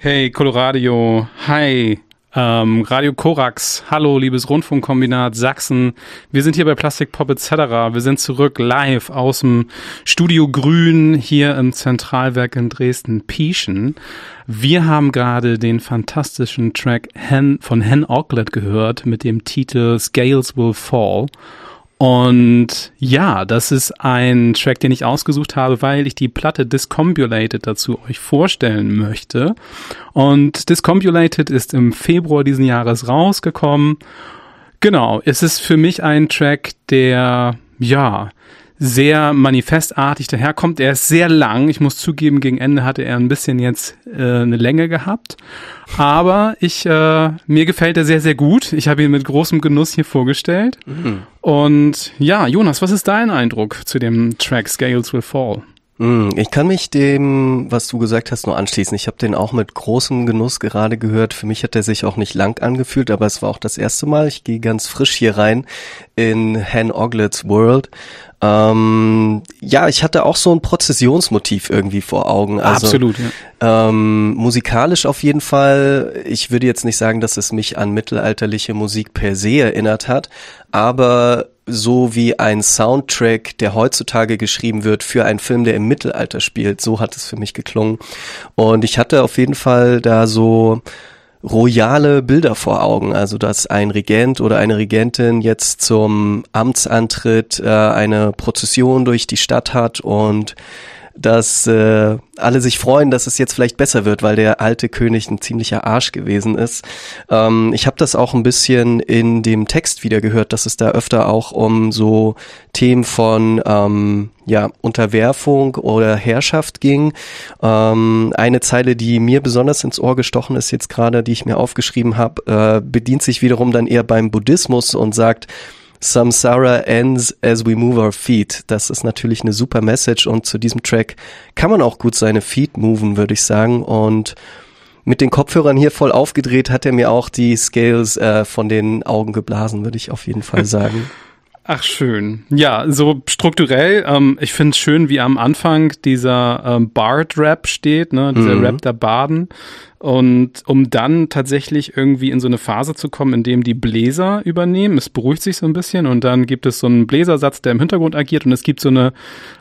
Hey Coloradio, hi, Radio Korax, hallo liebes Rundfunkkombinat Sachsen, wir sind hier bei Plastic Pop etc., wir sind zurück live aus dem Studio Grün hier im Zentralwerk in Dresden-Pieschen. Wir haben gerade den fantastischen Track von Hen Oglet gehört mit dem Titel Scales Will Fall. Und ja, das ist ein Track, den ich ausgesucht habe, weil ich die Platte Discombulated dazu euch vorstellen möchte. Und Discombulated ist im Februar diesen Jahres rausgekommen. Genau, es ist für mich ein Track, der, ja, sehr manifestartig daherkommt. Er ist sehr lang. Ich muss zugeben, gegen Ende hatte er ein bisschen jetzt eine Länge gehabt. Aber mir gefällt er sehr, sehr gut. Ich habe ihn mit großem Genuss hier vorgestellt. Mhm. Und ja, Jonas, was ist dein Eindruck zu dem Track Scales Will Fall? Ich kann mich dem, was du gesagt hast, nur anschließen. Ich habe den auch mit großem Genuss gerade gehört. Für mich hat er sich auch nicht lang angefühlt, aber es war auch das erste Mal. Ich gehe ganz frisch hier rein in Hen Oglets World. Ja, ich hatte auch so ein Prozessionsmotiv irgendwie vor Augen. Also, absolut, ja. Musikalisch auf jeden Fall. Ich würde jetzt nicht sagen, dass es mich an mittelalterliche Musik per se erinnert hat, aber so wie ein Soundtrack, der heutzutage geschrieben wird für einen Film, der im Mittelalter spielt, so hat es für mich geklungen. Und ich hatte auf jeden Fall da so royale Bilder vor Augen, also dass ein Regent oder eine Regentin jetzt zum Amtsantritt eine Prozession durch die Stadt hat und dass alle sich freuen, dass es jetzt vielleicht besser wird, weil der alte König ein ziemlicher Arsch gewesen ist. Ich habe das auch ein bisschen in dem Text wieder gehört, dass es da öfter auch um so Themen von Unterwerfung oder Herrschaft ging. Eine Zeile, die mir besonders ins Ohr gestochen ist jetzt gerade, die ich mir aufgeschrieben habe, bedient sich wiederum dann eher beim Buddhismus und sagt: Samsara ends as we move our feet. Das ist natürlich eine super Message und zu diesem Track kann man auch gut seine Feet moven, würde ich sagen. Und mit den Kopfhörern hier voll aufgedreht hat er mir auch die Scales von den Augen geblasen, würde ich auf jeden Fall sagen. Ach, schön. Ja, so strukturell, ich finde es schön, wie am Anfang dieser Bard-Rap steht, ne, dieser Rap der Barden. Und um dann tatsächlich irgendwie in so eine Phase zu kommen, in dem die Bläser übernehmen, es beruhigt sich so ein bisschen und dann gibt es so einen Bläsersatz, der im Hintergrund agiert und es gibt so ein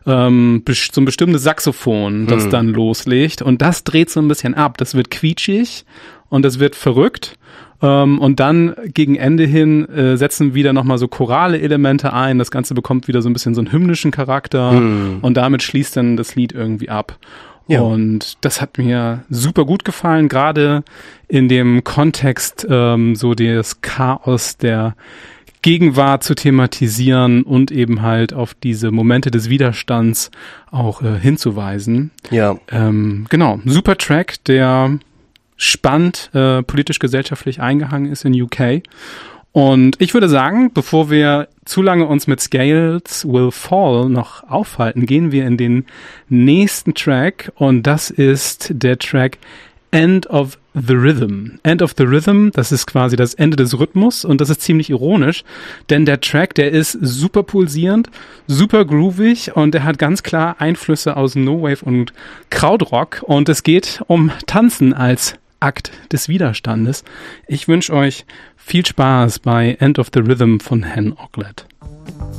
bestimmtes Saxophon, das dann loslegt und das dreht so ein bisschen ab. Das wird quietschig und das wird verrückt. Und dann gegen Ende hin setzen wieder nochmal so chorale Elemente ein. Das Ganze bekommt wieder so ein bisschen so einen hymnischen Charakter und damit schließt dann das Lied irgendwie ab. Ja. Und das hat mir super gut gefallen, gerade in dem Kontext so das Chaos der Gegenwart zu thematisieren und eben halt auf diese Momente des Widerstands auch hinzuweisen. Ja. Genau, super Track, der spannend politisch-gesellschaftlich eingehangen ist in UK. Und ich würde sagen, bevor wir zu lange uns mit Scales Will Fall noch aufhalten, gehen wir in den nächsten Track und das ist der Track End of the Rhythm. End of the Rhythm, das ist quasi das Ende des Rhythmus und das ist ziemlich ironisch, denn der Track, der ist super pulsierend, super groovig und der hat ganz klar Einflüsse aus No-Wave und Krautrock und es geht um Tanzen als Akt des Widerstandes. Ich wünsche euch viel Spaß bei End of the Rhythm von Hen Oglet.